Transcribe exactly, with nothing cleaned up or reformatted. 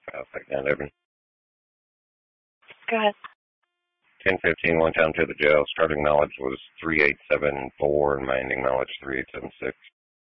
I'll take that, Evan. Go ahead. ten fifteen, one time to the jail. Starting knowledge was three eight seven four, and my ending knowledge three eight seven six.